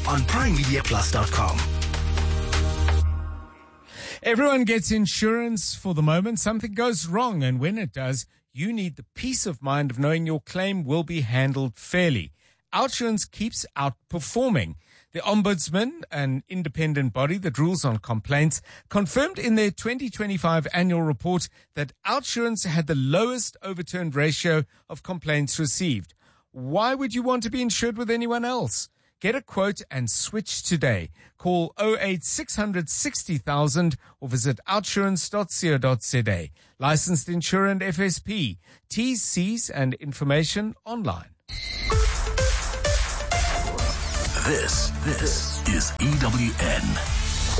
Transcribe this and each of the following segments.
on PrimeMediaPlus.com. Everyone gets insurance for the moment something goes wrong, and when it does, you need the peace of mind of knowing your claim will be handled fairly. Outsurance keeps outperforming. The Ombudsman, an independent body that rules on complaints, confirmed in their 2025 annual report that Outsurance had the lowest overturned ratio of complaints received. Why would you want to be insured with anyone else? Get a quote and switch today. Call 08600 60,000 or visit outsurance.co.za. Licensed insurer and FSP. T's, C's and information online. This is EWN.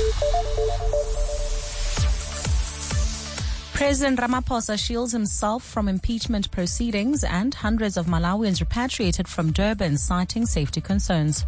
President Ramaphosa shields himself from impeachment proceedings and hundreds of Malawians repatriated from Durban, citing safety concerns.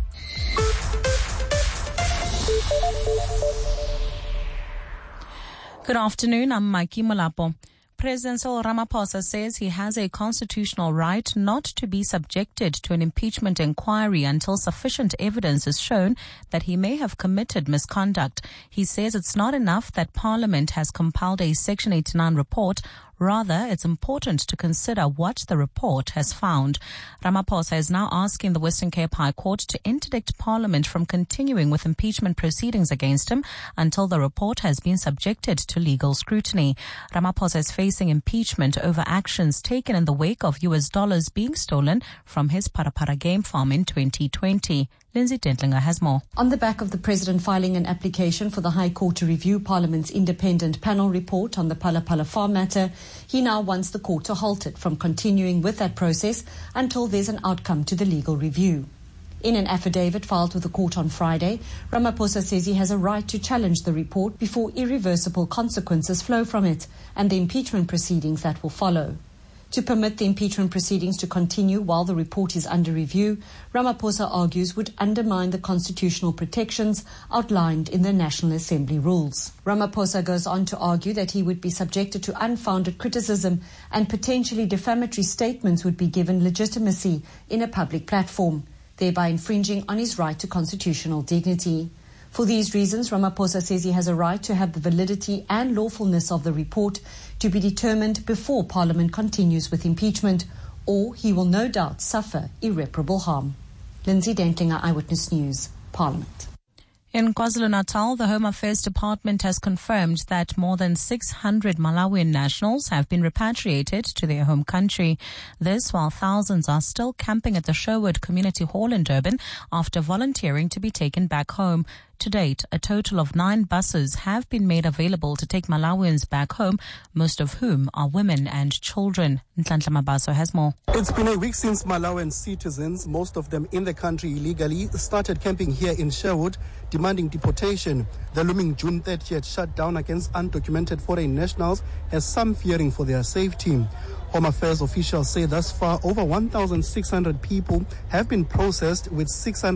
Good afternoon, I'm Mikey Molapo. President Cyril Ramaphosa says he has a constitutional right not to be subjected to an impeachment inquiry until sufficient evidence is shown that he may have committed misconduct. He says it's not enough that Parliament has compiled a Section 89 report. Rather, it's important to consider what the report has found. Ramaphosa is now asking the Western Cape High Court to interdict Parliament from continuing with impeachment proceedings against him until the report has been subjected to legal scrutiny. Ramaphosa is facing impeachment over actions taken in the wake of US dollars being stolen from his Parapara game farm in 2020. Lindsay Dentlinger has more. On the back of the President filing an application for the High Court to review Parliament's independent panel report on the Palapala farm matter, he now wants the court to halt it from continuing with that process until there's an outcome to the legal review. In an affidavit filed with the court on Friday, Ramaphosa says he has a right to challenge the report before irreversible consequences flow from it and the impeachment proceedings that will follow. To permit the impeachment proceedings to continue while the report is under review, Ramaphosa argues would undermine the constitutional protections outlined in the National Assembly rules. Ramaphosa goes on to argue that he would be subjected to unfounded criticism and potentially defamatory statements would be given legitimacy in a public platform, thereby infringing on his right to constitutional dignity. For these reasons, Ramaphosa says he has a right to have the validity and lawfulness of the report to be determined before Parliament continues with impeachment, or he will no doubt suffer irreparable harm. Lindsay Dentlinger, Eyewitness News, Parliament. In KwaZulu-Natal, the Home Affairs Department has confirmed that more than 600 Malawian nationals have been repatriated to their home country. This while thousands are still camping at the Sherwood Community Hall in Durban after volunteering to be taken back home. To date, a total of 9 buses have been made available to take Malawians back home, most of whom are women and children. Nhlanhla Mabaso has more. It's been a week since Malawian citizens, most of them in the country illegally, started camping here in Sherwood, demanding deportation. The looming June 30th shutdown against undocumented foreign nationals has some fearing for their safety. Home Affairs officials say thus far over 1,600 people have been processed, with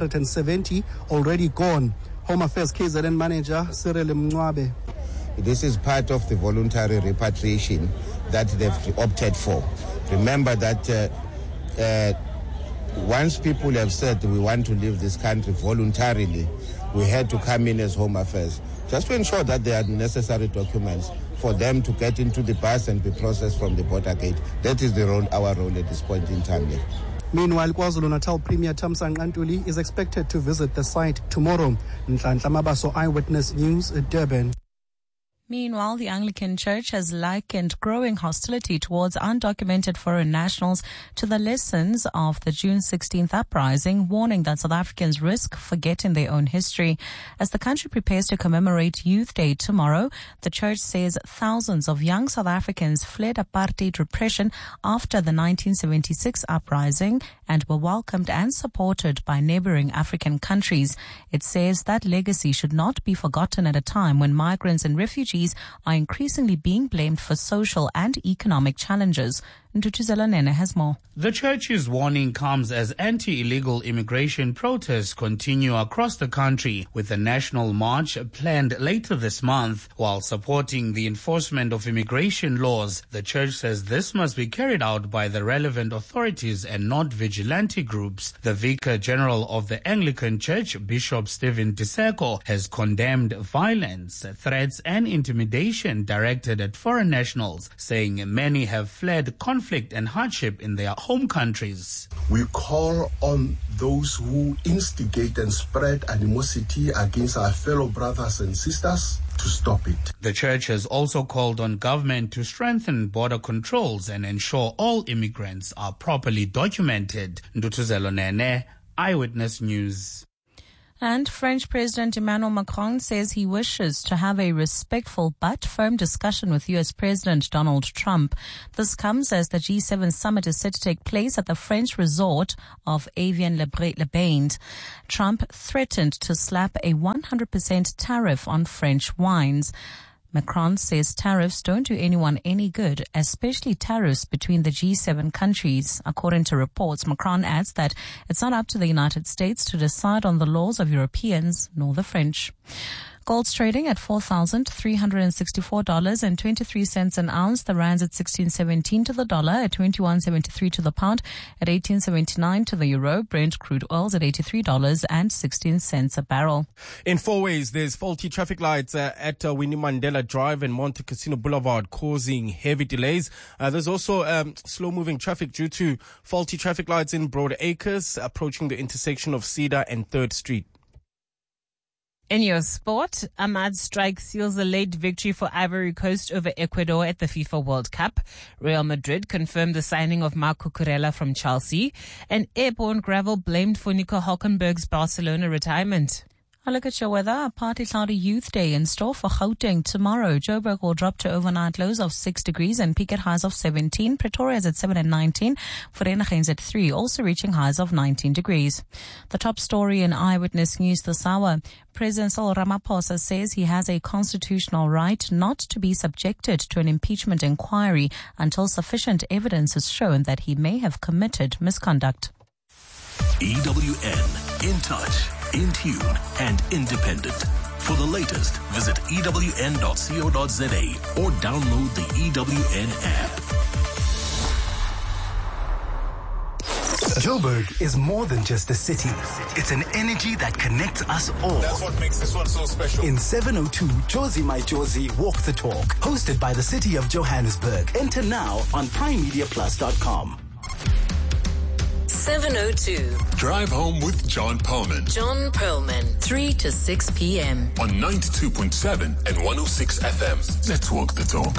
670 already gone. Home Affairs KZN manager Cyril Mncwabe. This is part of the voluntary repatriation that they've opted for. Remember that once people have said we want to leave this country voluntarily, we had to come in as Home Affairs just to ensure that there are necessary documents for them to get into the bus and be processed from the border gate. That is our role at this point in time. Meanwhile, KwaZulu-Natal Premier Thamsanqa Ntuli is expected to visit the site tomorrow. Nhlanhla Mabaso, Eyewitness News, Durban. Meanwhile, the Anglican Church has likened growing hostility towards undocumented foreign nationals to the lessons of the June 16th uprising, warning that South Africans risk forgetting their own history. As the country prepares to commemorate Youth Day tomorrow, the church says thousands of young South Africans fled apartheid repression after the 1976 uprising and were welcomed and supported by neighboring African countries. It says that legacy should not be forgotten at a time when migrants and refugees are increasingly being blamed for social and economic challenges. Ntutuzela Nene has more. The church's warning comes as anti-illegal immigration protests continue across the country, with a national march planned later this month. While supporting the enforcement of immigration laws, the church says this must be carried out by the relevant authorities and not vigilante groups. The Vicar General of the Anglican Church, Bishop Stephen Tiseko, has condemned violence, threats and intimidation directed at foreign nationals, saying many have fled conflict and hardship in their home countries. We call on those who instigate and spread animosity against our fellow brothers and sisters to stop it. The church has also called on government to strengthen border controls and ensure all immigrants are properly documented. Ntutuzela Nene, Eyewitness News. And French President Emmanuel Macron says he wishes to have a respectful but firm discussion with U.S. President Donald Trump. This comes as the G7 summit is set to take place at the French resort of Evian-les-Bains. Trump threatened to slap a 100% tariff on French wines. Macron says tariffs don't do anyone any good, especially tariffs between the G7 countries. According to reports, Macron adds that it's not up to the United States to decide on the laws of Europeans nor the French. Gold's trading at $4,364.23 an ounce. The rand's at 16.17 to the dollar, at 21.73 to the pound, at 18.79 to the euro. Brent crude oil's at $83.16 a barrel. In Fourways, there's faulty traffic lights at Winnie Mandela Drive and Monte Cassino Boulevard, causing heavy delays. There's also slow-moving traffic due to faulty traffic lights in Broad Acres, approaching the intersection of Cedar and 3rd Street. In your sport, Ahmad's strike seals a late victory for Ivory Coast over Ecuador at the FIFA World Cup. Real Madrid confirmed the signing of Marco Cucurella from Chelsea. And airborne gravel blamed for Nico Hulkenberg's Barcelona retirement. I look at your weather. A partly cloudy youth day in store for Gauteng tomorrow. Joburg will drop to overnight lows of 6 degrees and peak at highs of 17. Pretoria is at 7 and 19. Vereeniging's at 3, also reaching highs of 19 degrees. The top story in Eyewitness News this hour. President Cyril Ramaphosa says he has a constitutional right not to be subjected to an impeachment inquiry until sufficient evidence is shown that he may have committed misconduct. EWN, in touch, in tune, and independent. For the latest, visit ewn.co.za or download the EWN app. Joburg is more than just a city. It's an energy that connects us all. That's what makes this one so special. In 702, Josie My Josie Walk the Talk, hosted by the City of Johannesburg. Enter now on primemediaplus.com. 702. Drive home with John Perlman. John Perlman, 3 to 6 p.m. on 92.7 and 106 FM. Let's walk the talk.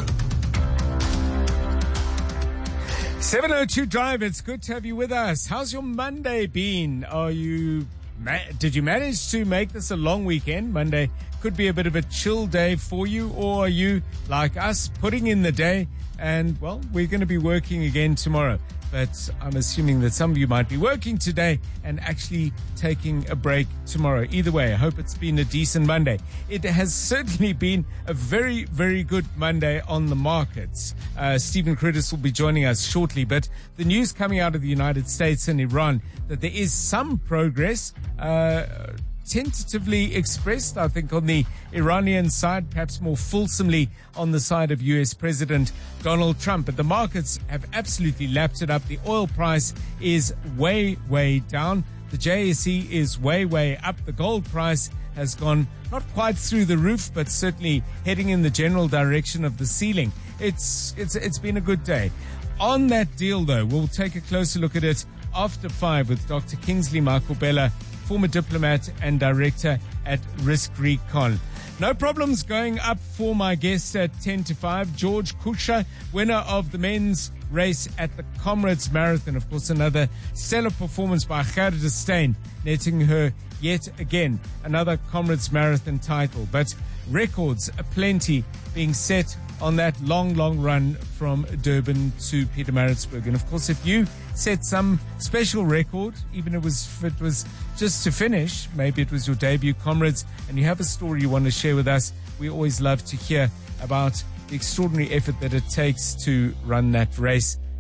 702 Drive, it's good to have you with us. How's your Monday been? Did you manage to make this a long weekend? Monday could be a bit of a chill day for you, or are you, like us, putting in the day and, well, we're going to be working again tomorrow. But I'm assuming that some of you might be working today and actually taking a break tomorrow. Either way, I hope it's been a decent Monday. It has certainly been a very, very good Monday on the markets. Stephen Curtis will be joining us shortly, but the news coming out of the United States and Iran that there is some progress, tentatively expressed, I think, on the Iranian side, perhaps more fulsomely on the side of U.S. President Donald Trump. But the markets have absolutely lapped it up. The oil price is way, way down. The JSE is way, way up. The gold price has gone not quite through the roof, but certainly heading in the general direction of the ceiling. It's been a good day. On that deal, though, we'll take a closer look at it after 5 with Dr. Kingsley Makubela, former diplomat and director at Risk Recon. No problems going up for my guest at 10 to 5. George Kusha, winner of the men's race at the Comrades Marathon. Of course, another stellar performance by Gerda Steyn, netting her yet again another Comrades Marathon title. But records aplenty being set on that long, long run from Durban to Pietermaritzburg. And of course, if you set some special record, even if it was just to finish, maybe it was your debut Comrades, and you have a story you want to share with us, we always love to hear about the extraordinary effort that it takes to run that race.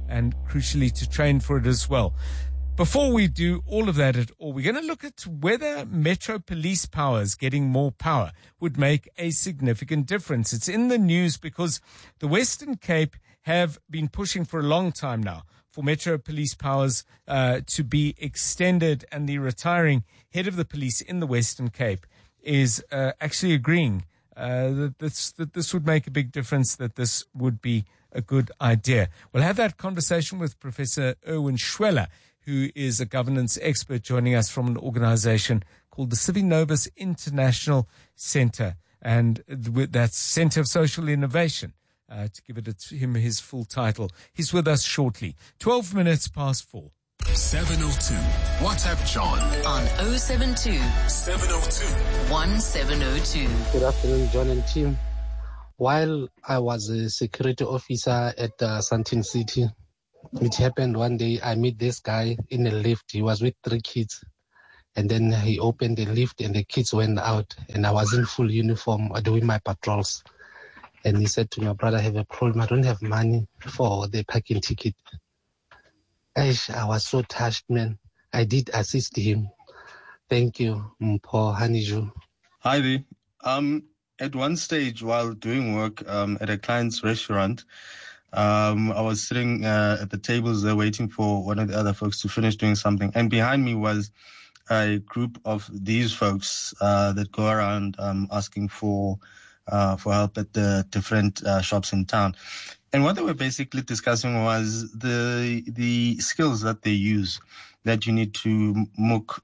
and crucially to train for it as well. Before we do all of that at all, we're going to look at whether Metro Police powers getting more power would make a significant difference. It's in the news because the Western Cape have been pushing for a long time now for Metro Police powers to be extended, and the retiring head of the police in the Western Cape is actually agreeing that this would make a big difference, that this would be a good idea. We'll have that conversation with Professor Erwin Schweller, who is a governance expert, joining us from an organization called the Civinovus International Center, and that's Center of Social Innovation, to give him his full title. He's with us shortly. 12 minutes past 4. 702. WhatsApp John on 072 702 1702. Good afternoon, John and team. While I was a security officer at Sandton City, it happened one day, I met this guy in a lift. He was with 3 kids. And then he opened the lift and the kids went out. And I was in full uniform doing my patrols. And he said to me, brother, I have a problem. I don't have money for the parking ticket. I was so touched, man. I did assist him. Thank you, Mpho Haniju. Hi there. At one stage while doing work at a client's restaurant, I was sitting at the tables there waiting for one of the other folks to finish doing something. And behind me was a group of these folks that go around asking for help at the different shops in town. And what they were basically discussing was the skills that they use, that you need to look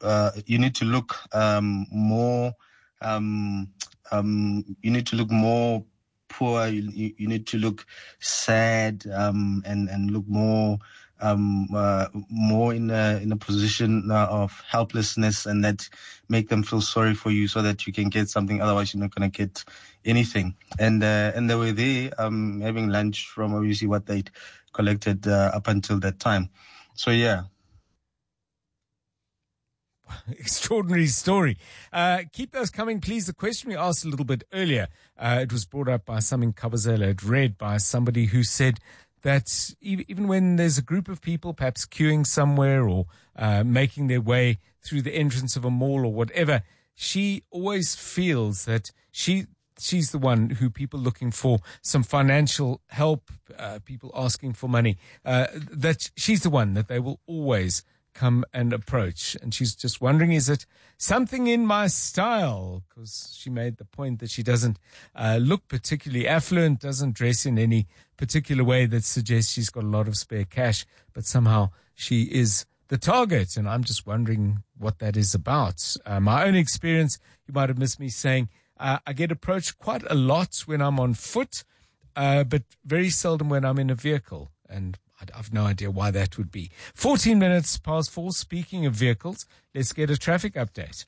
more poor, you need to look sad, and look more in a position of helplessness, and that make them feel sorry for you so that you can get something. Otherwise, you're not going to get anything. And they were there having lunch from obviously what they'd collected up until that time. So yeah. Extraordinary story. Keep those coming, please. The question we asked a little bit earlier, it was brought up by Samin Kabazela. It read by somebody who said that even when there's a group of people perhaps queuing somewhere or making their way through the entrance of a mall or whatever, she always feels that she's the one who people looking for some financial help, people asking for money, that she's the one that they will always come and approach. And she's just wondering, is it something in my style? Because she made the point that she doesn't look particularly affluent, doesn't dress in any particular way that suggests she's got a lot of spare cash, but somehow she is the target. And I'm just wondering what that is about. My own experience, you might have missed me saying, I get approached quite a lot when I'm on foot, but very seldom when I'm in a vehicle. And I've no idea why that would be. 14 minutes past 4. Speaking of vehicles, let's get a traffic update.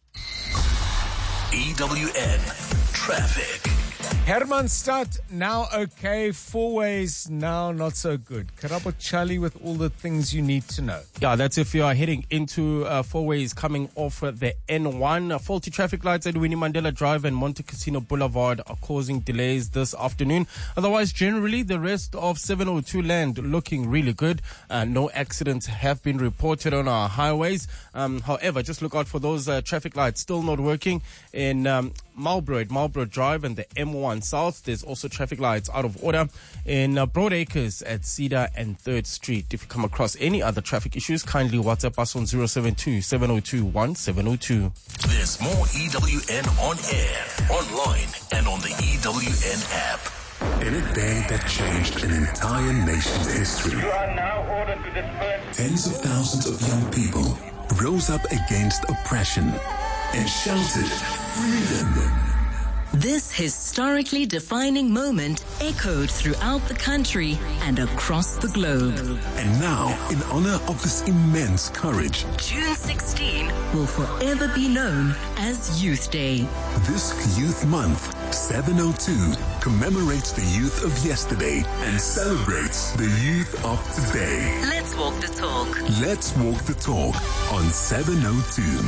EWN Traffic. Hermannstadt now okay, four-ways now not so good. Karabo Chali with all the things you need to know. Yeah, that's if you are heading into four-ways coming off the N1. Faulty traffic lights at Winnie Mandela Drive and Monte Cassino Boulevard are causing delays this afternoon. Otherwise, generally, the rest of 702 land looking really good. No accidents have been reported on our highways. However, just look out for those traffic lights still not working in Marlborough Drive and the M1 South. There's also traffic lights out of order in Broad Acres at Cedar and 3rd Street. If you come across any other traffic issues, kindly WhatsApp us on 072-702-1702. There's more EWN on air, online, and on the EWN app. In a day that changed an entire nation's history, you are now ordered to disperse. Tens of thousands of young people rose up against oppression and shouted freedom. This historically defining moment echoed throughout the country and across the globe. And now, in honor of this immense courage, June 16 will forever be known as Youth Day. This Youth Month, 702, commemorates the youth of yesterday and celebrates the youth of today. Let's walk the talk. Let's walk the talk on 702.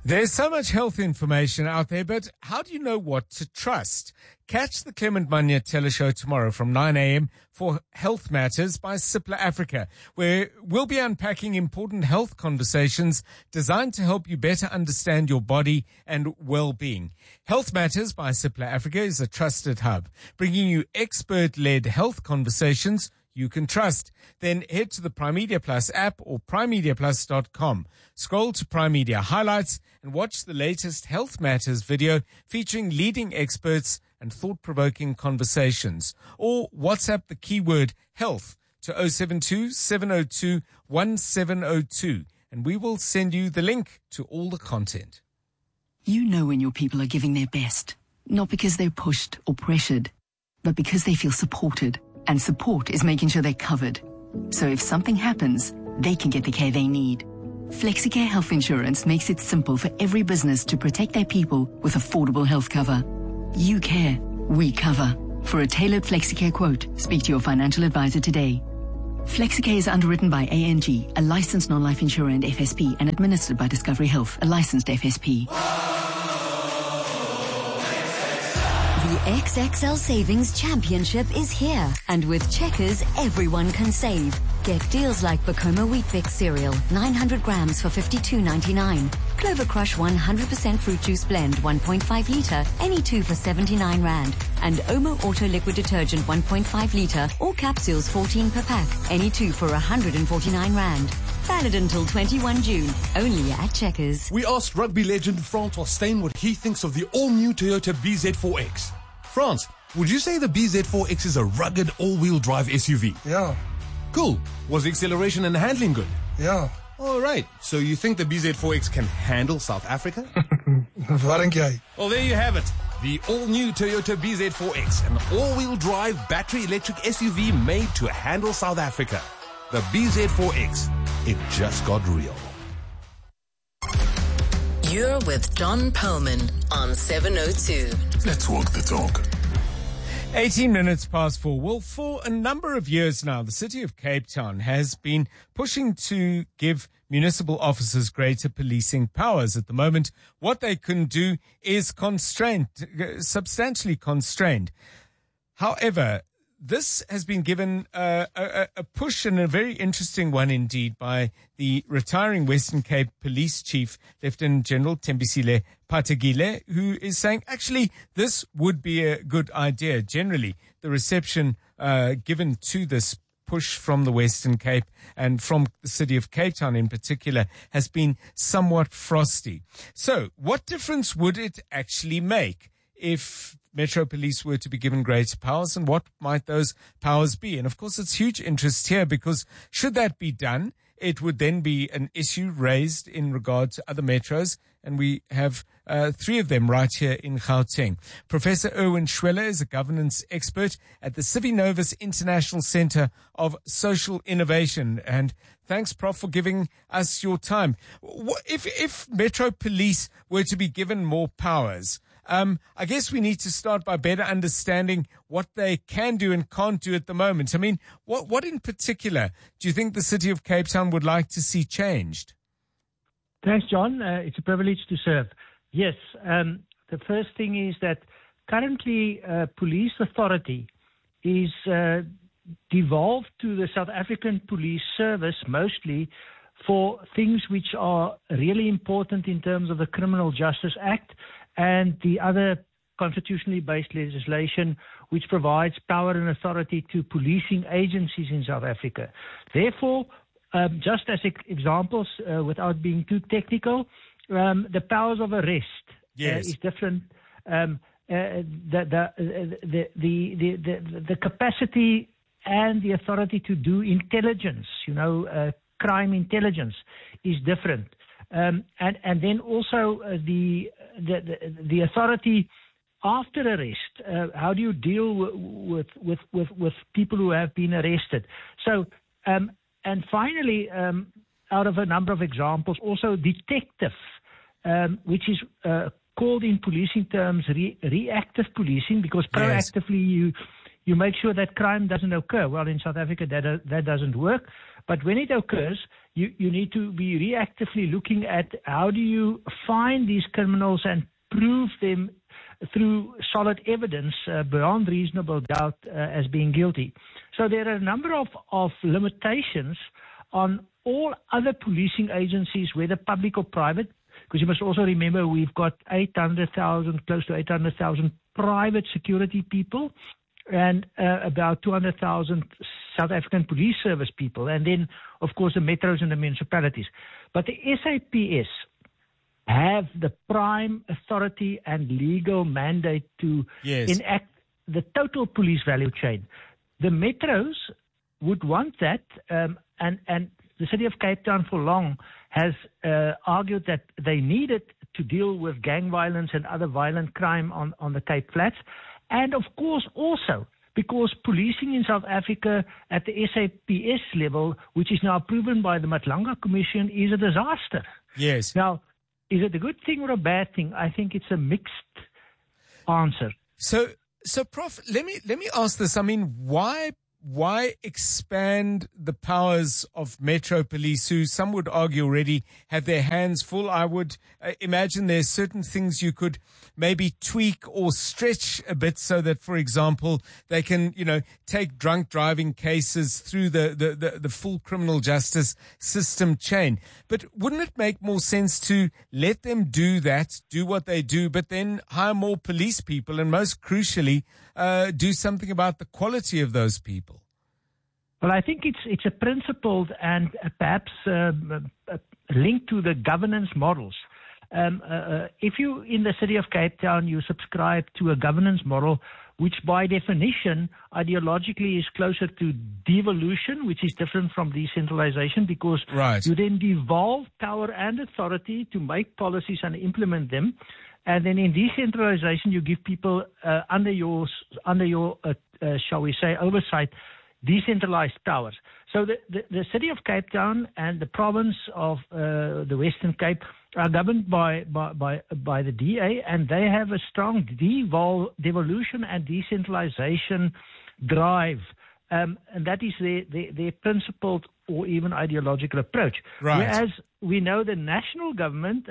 There's so much health information out there, but how do you know what to trust? Catch the Clement Manya teleshow tomorrow from 9 a.m. for Health Matters by Cipla Africa, where we'll be unpacking important health conversations designed to help you better understand your body and well-being. Health Matters by Cipla Africa is a trusted hub, bringing you expert-led health conversations you can trust. Then head to the Prime Media Plus app or primemediaplus.com. Scroll to Prime Media Highlights and watch the latest Health Matters video featuring leading experts and thought-provoking conversations. Or WhatsApp the keyword health to 072-702-1702 and we will send you the link to all the content. You know when your people are giving their best, not because they're pushed or pressured, but because they feel supported. And support is making sure they're covered. So if something happens, they can get the care they need. FlexiCare Health Insurance makes it simple for every business to protect their people with affordable health cover. You care, we cover. For a tailored FlexiCare quote, speak to your financial advisor today. FlexiCare is underwritten by ANG, a licensed non-life insurer and FSP, and administered by Discovery Health, a licensed FSP. The XXL Savings Championship is here, and with Checkers, everyone can save. Get deals like Bacoma Wheat Bix cereal, 900 grams for $52.99. Clover Crush 100% fruit juice blend, 1.5 liter, any two for 79 Rand. And Omo Auto Liquid Detergent, 1.5 liter, or capsules 14 per pack, any two for 149 Rand. Valid until 21 June, only at Checkers. We asked rugby legend Francois Steyn what he thinks of the all-new Toyota BZ4X. France, would you say the BZ4X is a rugged all-wheel drive SUV? Yeah. Cool. Was the acceleration and handling good? Yeah. All right. So you think the BZ4X can handle South Africa? Well, there you have it. The all-new Toyota BZ4X, an all-wheel drive battery electric SUV made to handle South Africa. The BZ4X. It just got real. You're with John Perlman on 702. Let's walk the talk. 18 minutes past 4. Well, for a number of years now, the city of Cape Town has been pushing to give municipal officers greater policing powers. At the moment, what they can do is substantially constrained. However, this has been given a push, and a very interesting one indeed, by the retiring Western Cape Police Chief, Lieutenant General Thembisile Phathekile, who is saying, actually, this would be a good idea. Generally, the reception given to this push from the Western Cape and from the city of Cape Town in particular has been somewhat frosty. So what difference would it actually make if Metro Police were to be given greater powers, and what might those powers be? And of course, it's huge interest here, because should that be done, it would then be an issue raised in regard to other metros, and we have three of them right here in Gauteng. Professor Erwin Schweller is a governance expert at the Civinovus International Center of Social Innovation. And thanks, Prof, for giving us your time. If Metro Police were to be given more powers, I guess we need to start by better understanding what they can do and can't do at the moment. I mean, what in particular do you think the city of Cape Town would like to see changed? Thanks, John. It's a privilege to serve. Yes, the first thing is that currently police authority is devolved to the South African Police Service mostly for things which are really important in terms of the Criminal Justice Act and the other constitutionally based legislation which provides power and authority to policing agencies in South Africa. Therefore, just as examples, without being too technical, the powers of arrest is different. The capacity and the authority to do intelligence, crime intelligence, is different. And then also the authority after arrest. How do you deal with people who have been arrested? So, and finally, out of a number of examples, also detective, which is called in policing terms reactive policing, because proactively you make sure that crime doesn't occur. Well, in South Africa that doesn't work. But when it occurs, you need to be reactively looking at how do you find these criminals and prove them through solid evidence beyond reasonable doubt as being guilty. So there are a number of limitations on all other policing agencies, whether public or private, because you must also remember we've got 800,000, close to 800,000 private security people and about 200,000 South African police service people, and then, of course, the metros and the municipalities. But the SAPS have the prime authority and legal mandate to enact the total police value chain. The metros would want that, and the City of Cape Town for long has argued that they need it to deal with gang violence and other violent crime on the Cape Flats. And, of course, also because policing in South Africa at the SAPS level, which is now proven by the Matlanga Commission, is a disaster. Yes. Now, is it a good thing or a bad thing? I think it's a mixed answer. So Prof, let me ask this. I mean, why expand the powers of Metro Police, who some would argue already have their hands full? I would imagine there's certain things you could maybe tweak or stretch a bit so that, for example, they can, take drunk driving cases through the full criminal justice system chain. But wouldn't it make more sense to let them do that, do what they do, but then hire more police people and, most crucially, do something about the quality of those people? Well, I think it's a principled and perhaps linked to the governance models. If you, in the City of Cape Town, you subscribe to a governance model which by definition ideologically is closer to devolution, which is different from decentralization, because you then devolve power and authority to make policies and implement them. And then in decentralization, you give people under your shall we say, oversight, decentralized powers. So the City of Cape Town and the province of the Western Cape are governed by the DA, and they have a strong devolution and decentralization drive, and that is their principled or even ideological approach. Whereas we know the national government,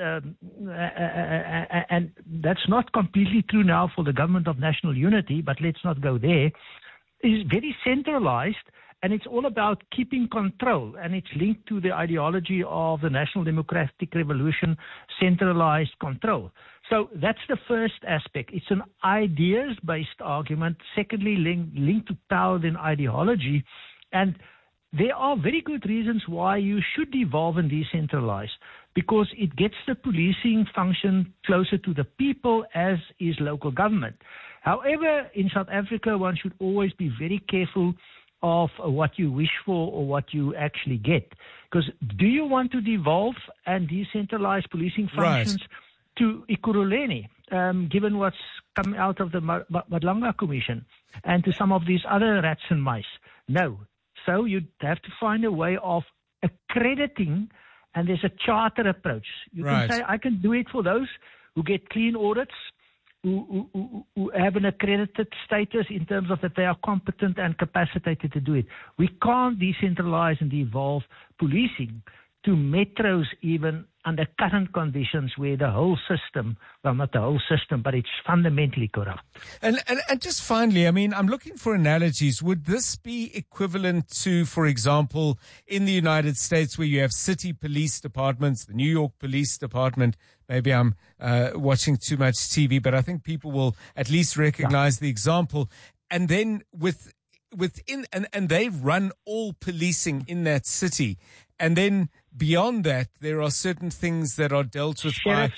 and that's not completely true now for the government of national unity, but let's not go there, is very centralized, and it's all about keeping control, and it's linked to the ideology of the National Democratic Revolution, centralized control. So that's the first aspect. It's an ideas-based argument. Secondly, linked to power than ideology. And there are very good reasons why you should devolve and decentralize, because it gets the policing function closer to the people, as is local government. However, in South Africa, one should always be very careful of what you wish for or what you actually get. Because do you want to devolve and decentralize policing functions to Ekurhuleni, given what's come out of the Matlanga Commission, and to some of these other rats and mice? No. So you'd have to find a way of accrediting, and there's a charter approach. You can say, I can do it for those who get clean audits, who have an accredited status in terms of that they are competent and capacitated to do it. We can't decentralize and devolve policing to metros even under current conditions where the whole system, well, not the whole system, but it's fundamentally corrupt. And just finally, I mean, I'm looking for analogies. Would this be equivalent to, for example, in the United States where you have city police departments, the New York Police Department? Maybe I'm watching too much TV, but I think people will at least recognize the example. And then within they run all policing in that city. And then beyond that, there are certain things that are dealt with by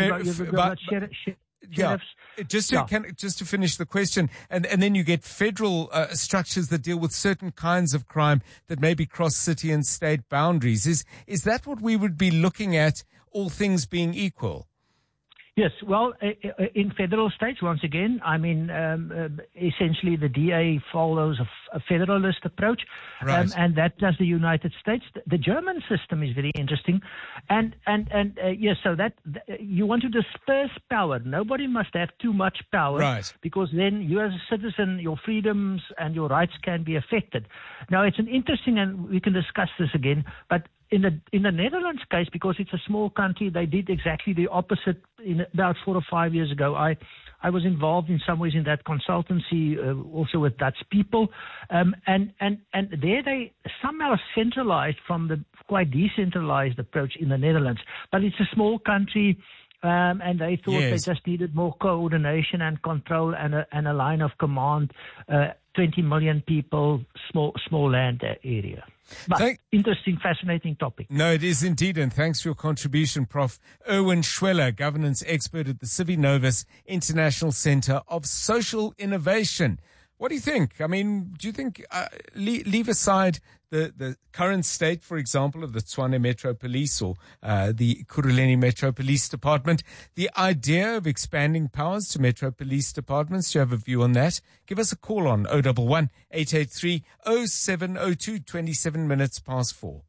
just to finish the question, and then you get federal structures that deal with certain kinds of crime that maybe cross city and state boundaries. Is that what we would be looking at, all things being equal? Yes, well, in federal states, once again, I mean, essentially the DA follows a federalist approach, Right. and that does the United States. The German system is very interesting, and yes, so that you want to disperse power. Nobody must have too much power, Right. because then you as a citizen, your freedoms and your rights can be affected. Now, it's an interesting, and we can discuss this again, but in the Netherlands case, because it's a small country, they did exactly the opposite about 4 or 5 years ago. I was involved in some ways in that consultancy, also with Dutch people, and there they somehow centralized from the quite decentralized approach in the Netherlands. But it's a small country, and they thought Yes. they just needed more coordination and control and a line of command. 20 million people, small land area. But interesting, fascinating topic. No, it is indeed, and thanks for your contribution, Prof. Erwin Schweller, governance expert at the Civi Novus International Center of Social Innovation. What do you think? I mean, do you think, leave aside the current state, for example, of the Tshwane Metro Police or the Ekurhuleni Metro Police Department, the idea of expanding powers to Metro Police Departments? Do you have a view on that? Give us a call on 011 883 0702, 27 minutes past 4.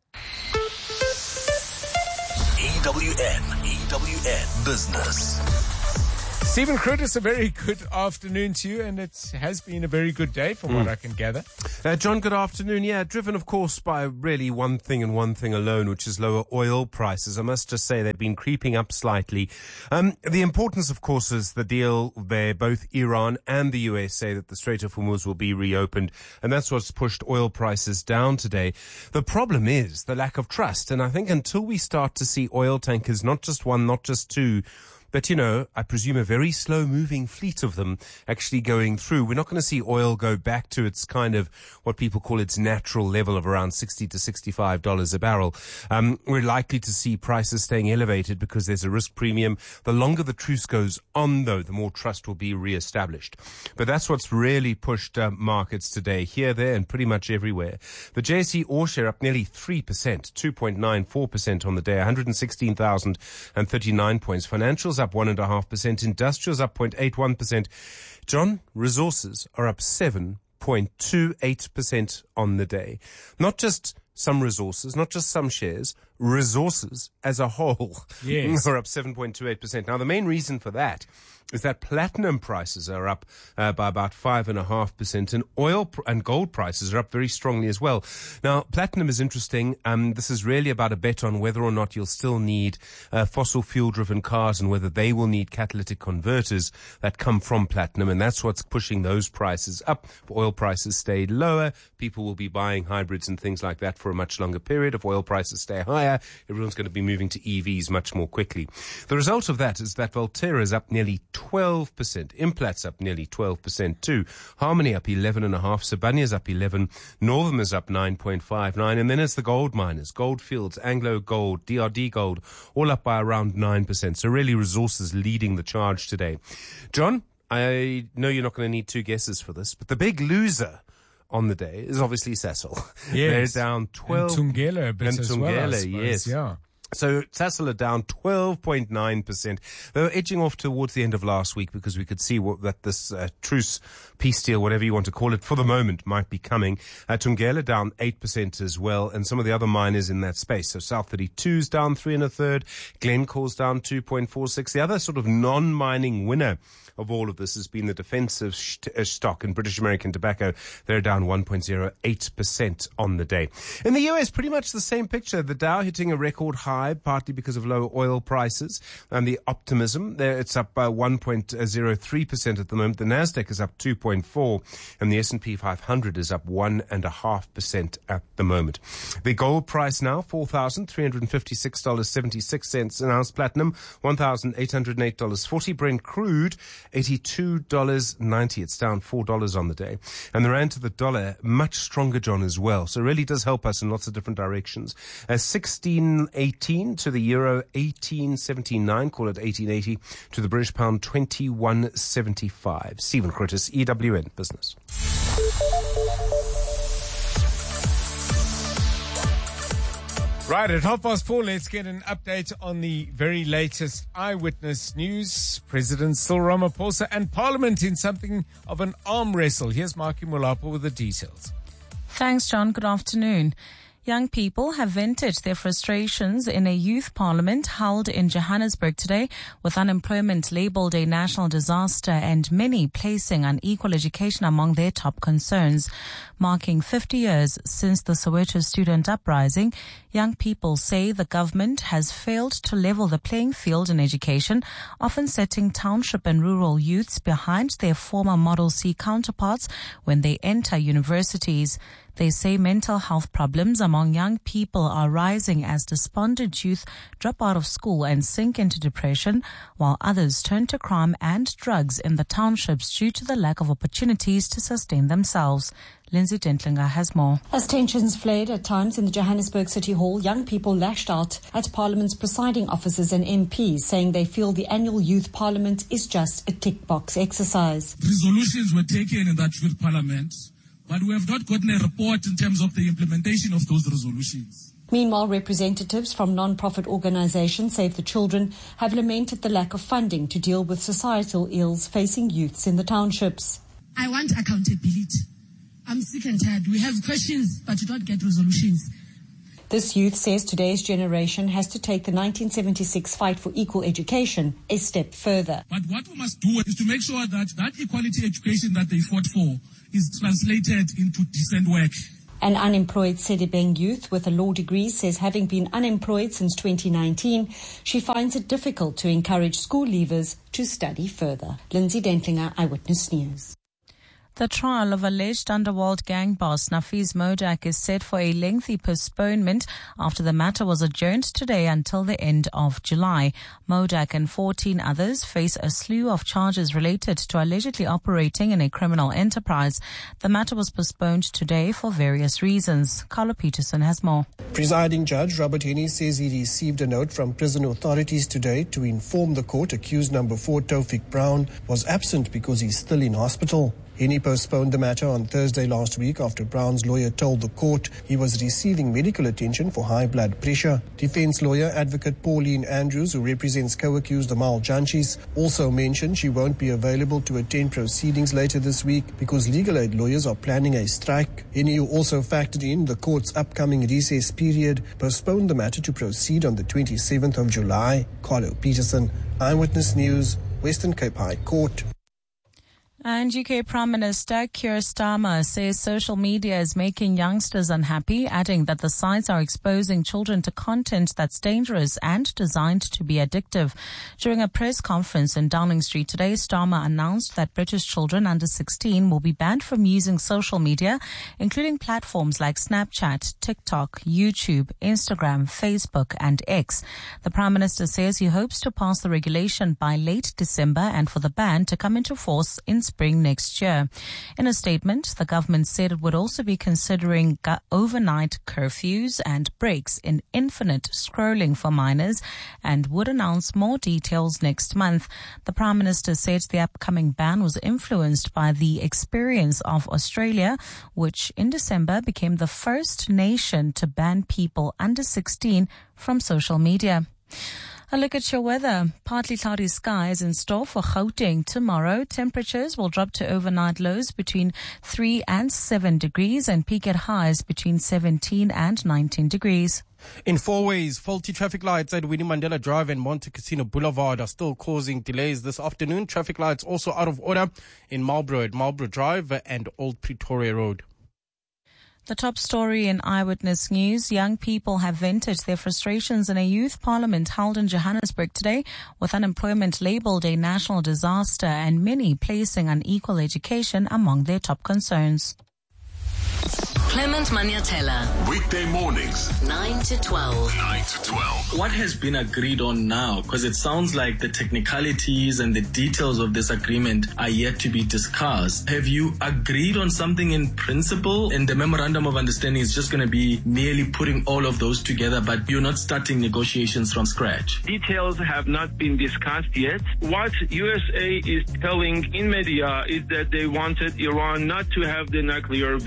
EWN Business. Stephen Curtis, a very good afternoon to you, and it has been a very good day from what I can gather. John, good afternoon. Yeah, driven, of course, by really one thing and one thing alone, which is lower oil prices. I must just say they've been creeping up slightly. The importance, of course, is the deal where both Iran and the US say that the Strait of Hormuz will be reopened, and that's what's pushed oil prices down today. The problem is the lack of trust, and I think until we start to see oil tankers, not just one, not just two, but, you know, I presume a very slow-moving fleet of them actually going through. We're not going to see oil go back to its kind of what people call its natural level of around $60 to $65 a barrel. We're likely to see prices staying elevated because there's a risk premium. The longer the truce goes on, though, the more trust will be reestablished. But that's what's really pushed markets today, here, there, and pretty much everywhere. The JSE Ore Share up nearly 3%, 2.94% on the day, 116,039 points. Financials up 1.5%. Industrials up 0.81%. John, resources are up 7.28% on the day. Not just some resources, not just some shares, resources as a whole are up 7.28%. Now, the main reason for that is that platinum prices are up by about 5.5%, and oil and gold prices are up very strongly as well. Now, platinum is interesting. This is really about a bet on whether or not you'll still need fossil fuel-driven cars and whether they will need catalytic converters that come from platinum, and that's what's pushing those prices up. If oil prices stay lower, people will be buying hybrids and things like that for a much longer period. If oil prices stay higher, everyone's going to be moving to EVs much more quickly. The result of that is that Valterra is up nearly 12%. Implat's up nearly 12% too. Harmony up 11.5%. Sibania's up 11%. Northam is up 9.59%. And then it's the gold miners, Goldfields, Anglo Gold, DRD Gold, all up by around 9%. So really resources leading the charge today. John, I know you're not going to need two guesses for this, but the big loser on the day is obviously Sasol. Yes. They're down 12. And Thungela a bit and as Thungela, well, I suppose. yes. Yeah. So Sasol are down 12.9%. They were edging off towards the end of last week because we could see that this truce, peace deal, whatever you want to call it, for the moment might be coming. Thungela down 8% as well, and some of the other miners in that space. So South 32's down 3 1/3. Glencore's down 2.46. The other sort of non-mining winner of all of this has been the defensive stock in British American Tobacco. They're down 1.08% on the day. In the US, pretty much the same picture. The Dow hitting a record high, partly because of lower oil prices and the optimism. There, it's up by 1.03% at the moment. The Nasdaq is up 2.4%, and the S&P 500 is up 1.5% at the moment. The gold price now, $4,356.76 an ounce. Platinum, $1,808.40. Brent crude, $82.90. It's down $4 on the day. And the rand to the dollar, much stronger, John, as well. So it really does help us in lots of different directions. 16.18 to the euro, 18.79, call it 18.80, to the British pound, 21.75. Stephen Curtis, EWN Business. Right, at 4:30, let's get an update on the very latest eyewitness news. President Cyril Ramaphosa and Parliament in something of an arm wrestle. Here's Marky Molapo with the details. Thanks, John. Good afternoon. Young people have vented their frustrations in a youth parliament held in Johannesburg today, with unemployment labelled a national disaster and many placing unequal education among their top concerns. Marking 50 years since the Soweto student uprising, young people say the government has failed to level the playing field in education, often setting township and rural youths behind their former Model C counterparts when they enter universities. They say mental health problems among young people are rising as despondent youth drop out of school and sink into depression, while others turn to crime and drugs in the townships due to the lack of opportunities to sustain themselves. Lindsay Dentlinger has more. As tensions flared at times in the Johannesburg City Hall, young people lashed out at Parliament's presiding officers and MPs, saying they feel the annual youth parliament is just a tick box exercise. Resolutions were taken in that youth parliament, but we have not gotten a report in terms of the implementation of those resolutions. Meanwhile, representatives from non-profit organizations Save the Children have lamented the lack of funding to deal with societal ills facing youths in the townships. I want accountability. I'm sick and tired. We have questions, but we don't get resolutions. This youth says today's generation has to take the 1976 fight for equal education a step further. But what we must do is to make sure that that equality education that they fought for is translated into decent work. An unemployed Sedibeng youth with a law degree says having been unemployed since 2019, she finds it difficult to encourage school leavers to study further. Lindsay Dentlinger, Eyewitness News. The trial of alleged underworld gang boss Nafiz Modak is set for a lengthy postponement after the matter was adjourned today until the end of July. Modak and 14 others face a slew of charges related to allegedly operating in a criminal enterprise. The matter was postponed today for various reasons. Carlo Peterson has more. Presiding Judge Robert Henney says he received a note from prison authorities today to inform the court accused number 4 Taufik Brown was absent because he's still in hospital. Henney postponed the matter on Thursday last week after Brown's lawyer told the court he was receiving medical attention for high blood pressure. Defense lawyer advocate Pauline Andrews, who represents co-accused Amal Janchis, also mentioned she won't be available to attend proceedings later this week because legal aid lawyers are planning a strike. Henney, who also factored in the court's upcoming recess period, postponed the matter to proceed on the 27th of July. Carlo Peterson, Eyewitness News, Western Cape High Court. And UK Prime Minister Keir Starmer says social media is making youngsters unhappy, adding that the sites are exposing children to content that's dangerous and designed to be addictive. During a press conference in Downing Street today, Starmer announced that British children under 16 will be banned from using social media, including platforms like Snapchat, TikTok, YouTube, Instagram, Facebook and X. The Prime Minister says he hopes to pass the regulation by late December and for the ban to come into force in spring next year. In a statement, the government said it would also be considering overnight curfews and breaks in infinite scrolling for minors and would announce more details next month. The Prime Minister said the upcoming ban was influenced by the experience of Australia, which in December became the first nation to ban people under 16 from social media. A look at your weather. Partly cloudy skies in store for Gauteng tomorrow. Temperatures will drop to overnight lows between 3 and 7 degrees and peak at highs between 17 and 19 degrees. In Fourways, faulty traffic lights at Winnie Mandela Drive and Monte Cassino Boulevard are still causing delays this afternoon. Traffic lights also out of order in Marlborough at Marlborough Drive and Old Pretoria Road. The top story in Eyewitness News. Young people have vented their frustrations in a youth parliament held in Johannesburg today, with unemployment labelled a national disaster and many placing unequal education among their top concerns. Clement Maniatella. Weekday mornings, 9 to 12. 9 to 12. What has been agreed on now? Because it sounds like the technicalities and the details of this agreement are yet to be discussed. Have you agreed on something in principle? And the memorandum of understanding is just going to be merely putting all of those together, but you're not starting negotiations from scratch. Details have not been discussed yet. What USA is telling in media is that they wanted Iran not to have the nuclear weapon.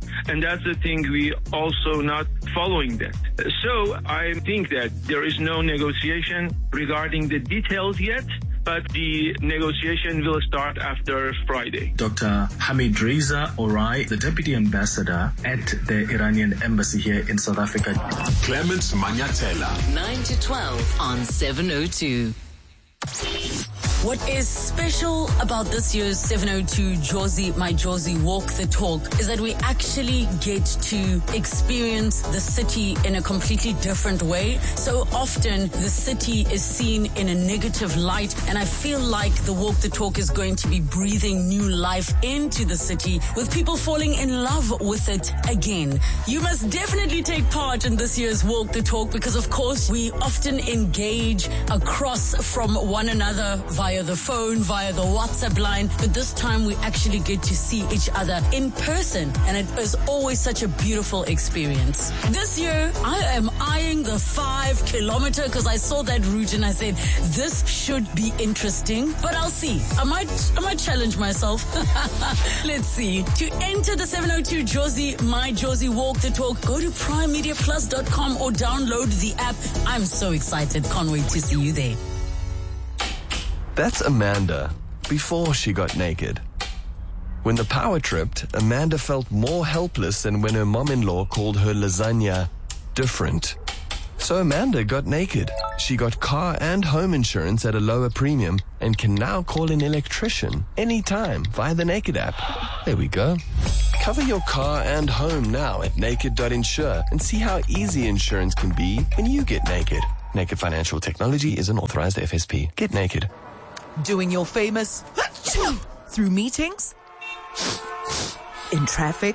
And that's the thing, we also not following that. So I think that there is no negotiation regarding the details yet, but the negotiation will start after Friday. Dr. Hamid Reza Orai, the Deputy Ambassador at the Iranian Embassy here in South Africa. Clement Manyatela. 9 to 12 on 702. What is special about this year's 702 Jozi, My Jozi Walk the Talk is that we actually get to experience the city in a completely different way. So often the city is seen in a negative light, and I feel like the Walk the Talk is going to be breathing new life into the city with people falling in love with it again. You must definitely take part in this year's Walk the Talk because, of course, we often engage across from one another via the phone, via the WhatsApp line, but this time we actually get to see each other in person, and it is always such a beautiful experience. This year, I am eyeing the 5 kilometer because I saw that route and I said, this should be interesting, but I'll see. I might challenge myself. Let's see. To enter the 702 Jozi, My Jozi Walk the Talk, go to primemediaplus.com or download the app. I'm so excited. Can't wait to see you there. That's Amanda, before she got naked. When the power tripped, Amanda felt more helpless than when her mom-in-law called her lasagna different. So Amanda got naked. She got car and home insurance at a lower premium and can now call an electrician anytime via the Naked app. There we go. Cover your car and home now at naked.insure and see how easy insurance can be when you get naked. Naked Financial Technology is an authorized FSP. Get naked. Doing your famous through meetings, in traffic,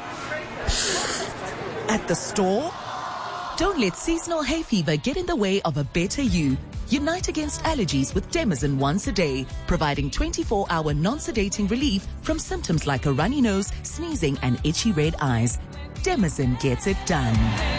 at the store. Don't let seasonal hay fever get in the way of a better you. Unite against allergies with Demazin once a day, providing 24-hour non-sedating relief from symptoms like a runny nose, sneezing, and itchy red eyes. Demazin gets it done.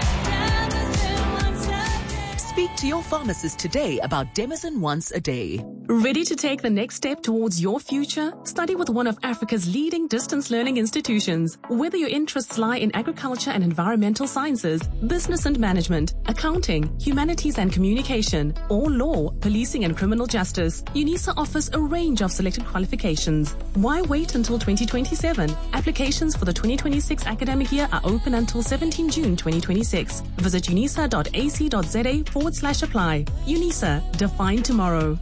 Speak to your pharmacist today about Demazin once a day. Ready to take the next step towards your future? Study with one of Africa's leading distance learning institutions. Whether your interests lie in agriculture and environmental sciences, business and management, accounting, humanities and communication, or law, policing and criminal justice, UNISA offers a range of selected qualifications. Why wait until 2027? Applications for the 2026 academic year are open until 17 June 2026. Visit unisa.ac.za/apply. UNISA, define tomorrow.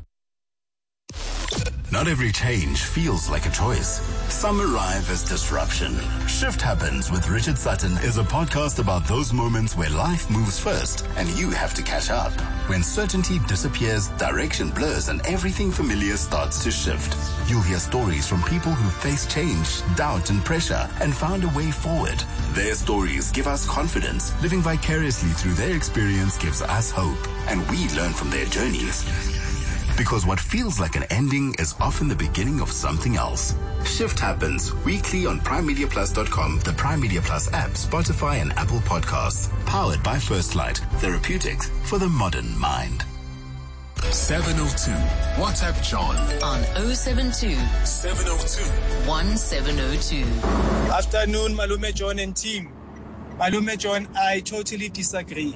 Not every change feels like a choice. Some arrive as disruption. Shift Happens with Richard Sutton is a podcast about those moments where life moves first and you have to catch up. When certainty disappears, direction blurs, and everything familiar starts to shift. You'll hear stories from people who faced change, doubt, and pressure and found a way forward. Their stories give us confidence. Living vicariously through their experience gives us hope, and we learn from their journeys. Because what feels like an ending is often the beginning of something else. Shift Happens weekly on primemediaplus.com, the Prime Media Plus app, Spotify, and Apple Podcasts. Powered by First Light, therapeutics for the modern mind. 702. WhatsApp John on 072 702 1702. Afternoon, Malume John and team. Malume John, I totally disagree.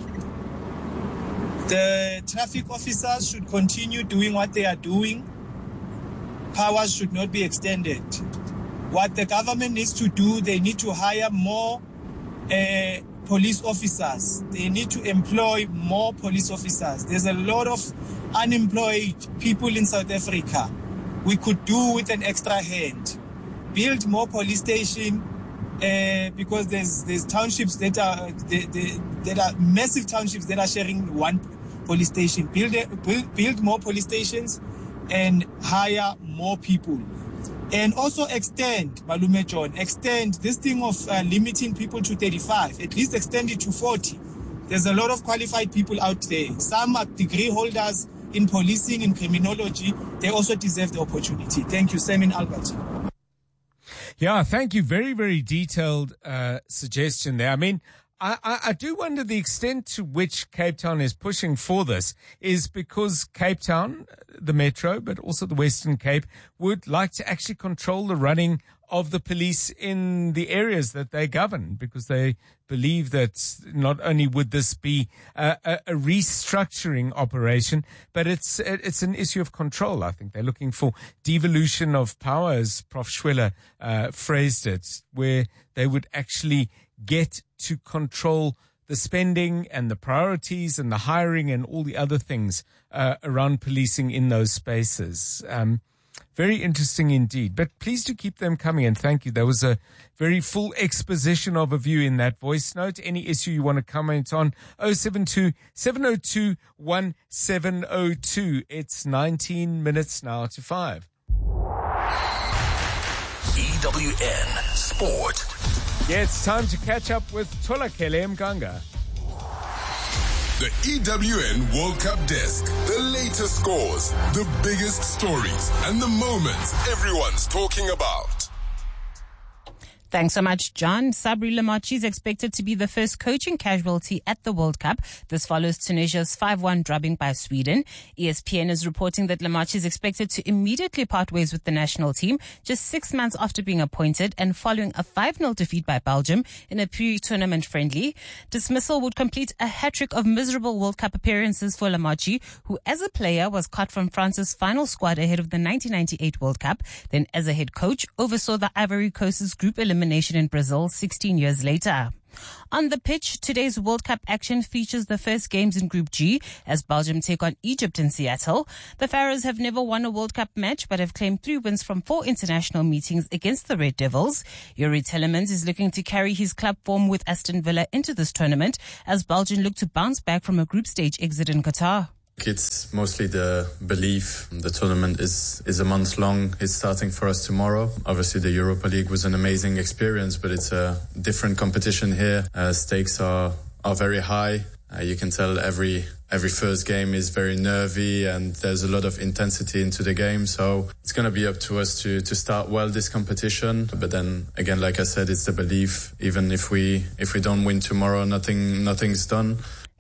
The traffic officers should continue doing what they are doing. Powers should not be extended. What the government needs to do, they need to hire more police officers. They need to employ more police officers. There's a lot of unemployed people in South Africa. We could do with an extra hand. Build more police stations because there's townships that are massive townships that are sharing one police station. Build more police stations and hire more people. And also extend, Malume John, extend this thing of limiting people to 35, at least extend it to 40. There's a lot of qualified people out there. Some are degree holders in policing, in criminology. They also deserve the opportunity. Thank you, Semin Albert. Yeah, thank you. Very, very detailed suggestion there. I mean, I do wonder the extent to which Cape Town is pushing for this is because Cape Town, the Metro, but also the Western Cape, would like to actually control the running of the police in the areas that they govern, because they believe that not only would this be a restructuring operation, but it's an issue of control. I think they're looking for devolution of power, as Prof. Schweller phrased it, where they would actually get to control the spending and the priorities and the hiring and all the other things around policing in those spaces. Very interesting indeed. But please do keep them coming, and thank you. There was a very full exposition of a view in that voice note. Any issue you want to comment on, 072-702-1702. It's 19 minutes now to 5. EWN Sport. Yeah, it's time to catch up with Tolakele Mganga. The EWN World Cup Desk. The latest scores, the biggest stories, and the moments everyone's talking about. Thanks so much, John. Sabri Lamachi is expected to be the first coaching casualty at the World Cup. This follows Tunisia's 5-1 drubbing by Sweden. ESPN is reporting that Lamachi is expected to immediately part ways with the national team just 6 months after being appointed and following a 5-0 defeat by Belgium in a pre-tournament friendly. Dismissal would complete a hat-trick of miserable World Cup appearances for Lamachi, who as a player was cut from France's final squad ahead of the 1998 World Cup, then as a head coach oversaw the Ivory Coast's group elimination in Brazil 16 years later. On the pitch, today's World Cup action features the first games in Group G as Belgium take on Egypt in Seattle. The Pharaohs have never won a World Cup match but have claimed 3 wins from 4 international meetings against the Red Devils. Yuri Telemans is looking to carry his club form with Aston Villa into this tournament as Belgium look to bounce back from a group stage exit in Qatar. It's mostly the belief. The tournament is a month long. It's starting for us tomorrow. Obviously, the Europa League was an amazing experience, but it's a different competition here. Stakes are very high. You can tell every first game is very nervy and there's a lot of intensity into the game. So it's going to be up to us to start well this competition. But then again, like I said, it's the belief. Even if we don't win tomorrow, nothing's done.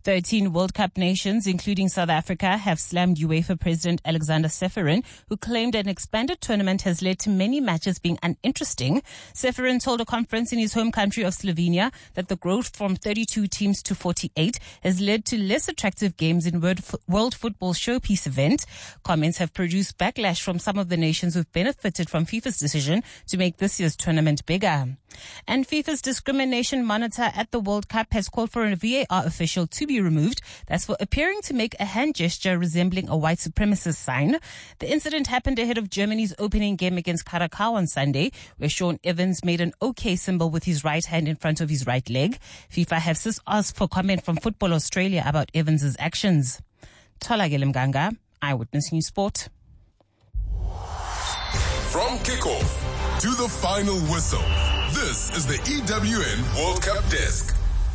13 World Cup nations, including South Africa, have slammed UEFA President Alexander Ceferin, who claimed an expanded tournament has led to many matches being uninteresting. Ceferin told a conference in his home country of Slovenia that the growth from 32 teams to 48 has led to less attractive games in World Football Showpiece event. Comments have produced backlash from some of the nations who've benefited from FIFA's decision to make this year's tournament bigger. And FIFA's discrimination monitor at the World Cup has called for a VAR official to be removed. That's for appearing to make a hand gesture resembling a white supremacist sign. The incident happened ahead of Germany's opening game against Curacao on Sunday, where Sean Evans made an OK symbol with his right hand in front of his right leg. FIFA have since asked for comment from Football Australia about Evans's actions. Tolakele Mganga, Eyewitness News Sport. From kickoff to the final whistle, this is the EWN World Cup Desk.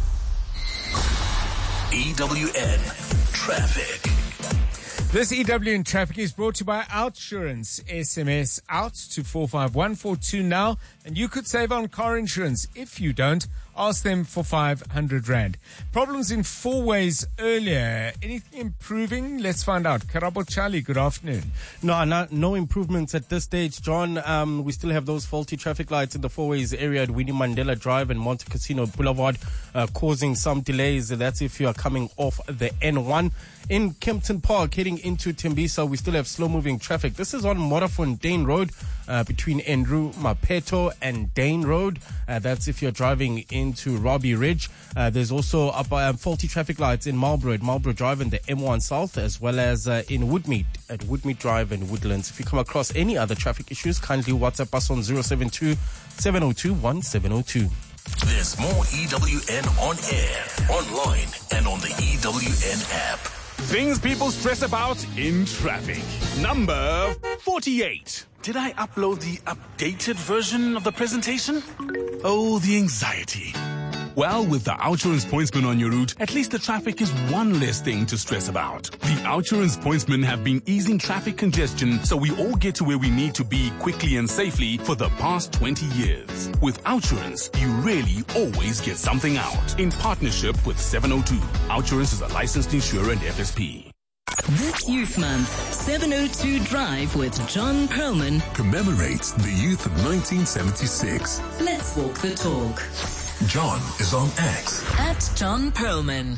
EWN Traffic. This EWN Traffic is brought to you by Outsurance. SMS out to 45142 now, and you could save on car insurance. If you don't, ask them for 500 Rand. Problems in 4 ways earlier. Anything improving? Let's find out. Karabo Charlie, good afternoon. No improvements at this stage, John. We still have those faulty traffic lights in the 4 ways area at Winnie Mandela Drive and Monte Cassino Boulevard, causing some delays. That's if you are coming off the N1. In Kempton Park, heading into Tembisa, we still have slow-moving traffic. This is on Modderfontein Road, between Andrew Mapeto and Dane Road. That's if you're driving into Robbie Ridge. There's also faulty traffic lights in Marlborough, at Marlborough Drive and the M1 South, as well as in Woodmead, at Woodmead Drive and Woodlands. If you come across any other traffic issues, kindly WhatsApp us on 072-702-1702. There's more EWN on air, online, and on the EWN app. Things people stress about in traffic. Number 48. Did I upload the updated version of the presentation? Oh, the anxiety. Well, with the Outsurance Pointsman on your route, at least the traffic is one less thing to stress about. The Outsurance Pointsmen have been easing traffic congestion so we all get to where we need to be quickly and safely for the past 20 years. With Outsurance, you really always get something out. In partnership with 702, Outsurance is a licensed insurer and FSP. This Youth Month, 702 Drive with John Perlman commemorates the youth of 1976. Let's walk the talk. John is on X. At John Perlman.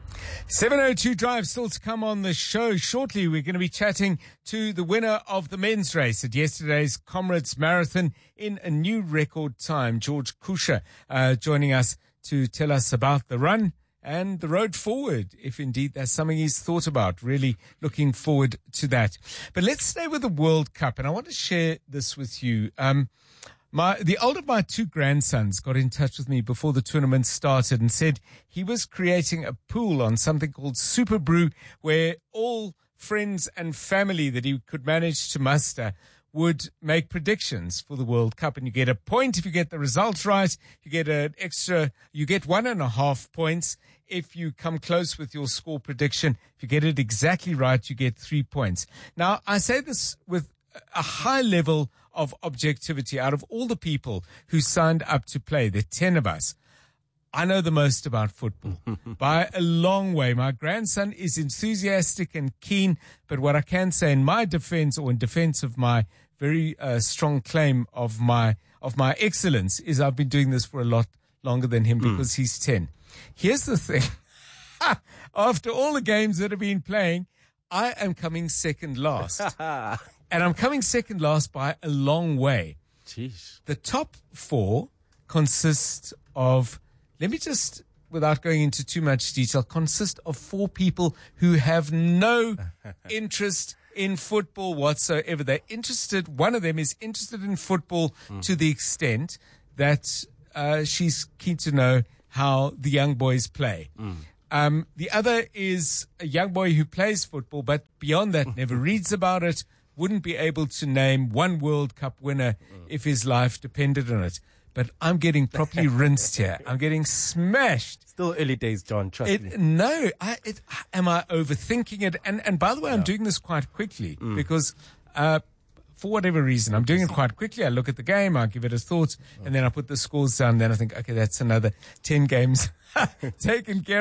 702 Drive still to come on the show. Shortly, we're going to be chatting to the winner of the men's race at yesterday's Comrades Marathon in a new record time, George Kusha, joining us to tell us about the run and the road forward, if indeed that's something he's thought about. Really looking forward to that. But let's stay with the World Cup, and I want to share this with you. The older of my two grandsons got in touch with me before the tournament started and said he was creating a pool on something called Super Brew, where all friends and family that he could manage to muster would make predictions for the World Cup. And you get a point if you get the results right. You get you get 1.5 points if you come close with your score prediction. If you get it exactly right, you get 3 points. Now, I say this with a high level of objectivity. Out of all the people who signed up to play, the 10 of us, I know the most about football by a long way. My grandson is enthusiastic and keen, but what I can say in my defense, or in defense of my very strong claim of my excellence, is I've been doing this for a lot longer than him because he's 10. Here's the thing. After all the games that have been playing, I am coming second last. And I'm coming second last by a long way. Jeez. The top 4 consist of, let me just, without going into too much detail, consist of 4 people who have no interest in football whatsoever. They're interested, one of them is interested in football to the extent that she's keen to know how the young boys play. The other is a young boy who plays football, but beyond that, never reads about it, wouldn't be able to name one World Cup winner if his life depended on it. But I'm getting properly rinsed here. I'm getting smashed. Still early days, John. Trust me. No, am I overthinking it? And by the way, I'm doing this quite quickly because for whatever reason, I'm doing it quite quickly. I look at the game, I give it a thought, and then I put the scores down. Then I think, okay, that's another 10 games taken care of.